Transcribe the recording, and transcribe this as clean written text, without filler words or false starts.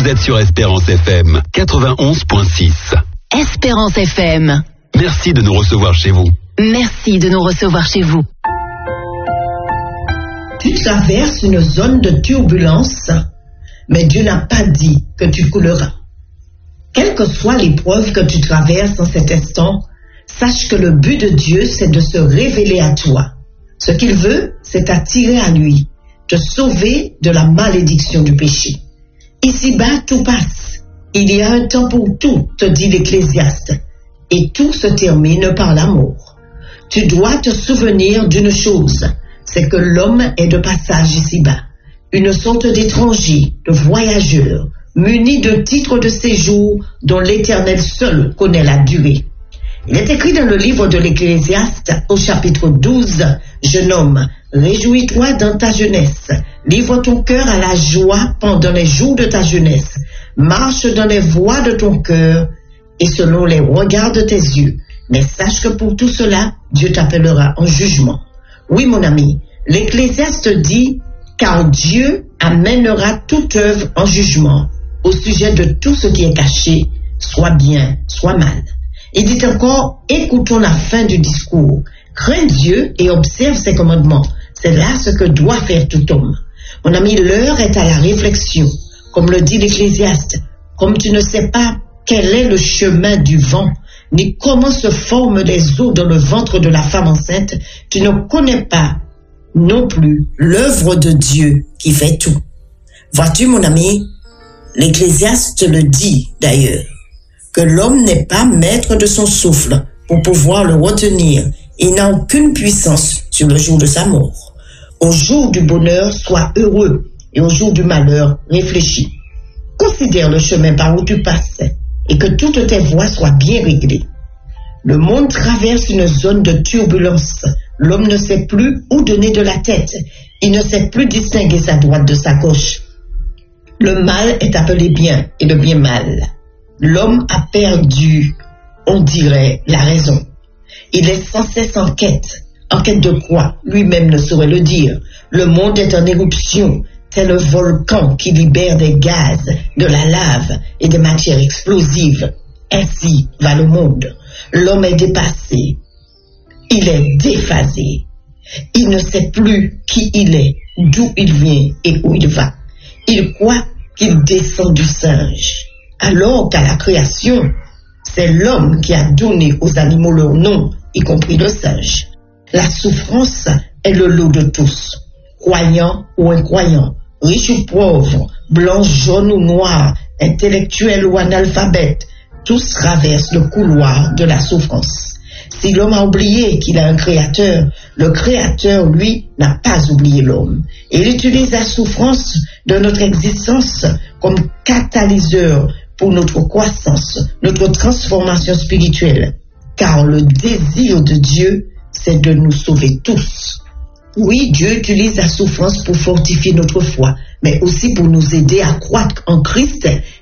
êtes sur Espérance FM 91.6. Espérance FM. Merci de nous recevoir chez vous. Merci de nous recevoir chez vous. Tu traverses une zone de turbulence, mais Dieu n'a pas dit que tu couleras. Quelle que soit l'épreuve que tu traverses en cet instant, sache que le but de Dieu, c'est de se révéler à toi. Ce qu'il veut, c'est t'attirer à lui, te sauver de la malédiction du péché. Ici-bas, tout passe. Il y a un temps pour tout, te dit l'Ecclésiaste, et tout se termine par l'amour. Tu dois te souvenir d'une chose, c'est que l'homme est de passage ici-bas, une sorte d'étranger, de voyageur, muni de titres de séjour dont l'Éternel seul connaît la durée. Il est écrit dans le livre de l'Ecclésiaste au chapitre 12, « Jeune homme, réjouis-toi dans ta jeunesse, livre ton cœur à la joie pendant les jours de ta jeunesse, marche dans les voies de ton cœur et selon les regards de tes yeux. Mais sache que pour tout cela, Dieu t'appellera en jugement. » Oui, mon ami, l'Ecclésiaste dit « Car Dieu amènera toute œuvre en jugement au sujet de tout ce qui est caché, soit bien, soit mal. » Il dit encore « Écoutons la fin du discours. Crains Dieu et observe ses commandements. C'est là ce que doit faire tout homme. » Mon ami, l'heure est à la réflexion. Comme le dit l'Ecclésiaste, comme tu ne sais pas quel est le chemin du vent, ni comment se forment les eaux dans le ventre de la femme enceinte, tu ne connais pas non plus l'œuvre de Dieu qui fait tout. Vois-tu, mon ami, l'Ecclésiaste le dit d'ailleurs, que l'homme n'est pas maître de son souffle pour pouvoir le retenir. Il n'a aucune puissance sur le jour de sa mort. Au jour du bonheur, sois heureux, et au jour du malheur, réfléchis. Considère le chemin par où tu passes, et que toutes tes voies soient bien réglées. Le monde traverse une zone de turbulence. L'homme ne sait plus où donner de la tête. Il ne sait plus distinguer sa droite de sa gauche. Le mal est appelé bien et le bien mal. L'homme a perdu, on dirait, la raison. Il est sans cesse en quête. En quête de quoi? Lui-même ne saurait le dire. Le monde est en éruption, tel un volcan qui libère des gaz, de la lave et des matières explosives. Ainsi va le monde. L'homme est dépassé. Il est déphasé. Il ne sait plus qui il est, d'où il vient et où il va. Il croit qu'il descend du singe. Alors qu'à la création, c'est l'homme qui a donné aux animaux leur nom, y compris le singe. La souffrance est le lot de tous, croyants ou incroyants, riches ou pauvres, blancs, jaunes ou noirs, intellectuels ou analphabètes, tous traversent le couloir de la souffrance. Si l'homme a oublié qu'il a un créateur, le créateur, lui, n'a pas oublié l'homme. Et il utilise la souffrance de notre existence comme catalyseur pour notre croissance, notre transformation spirituelle. Car le désir de Dieu, c'est de nous sauver tous. Oui, Dieu utilise la souffrance pour fortifier notre foi, mais aussi pour nous aider à croître en Christ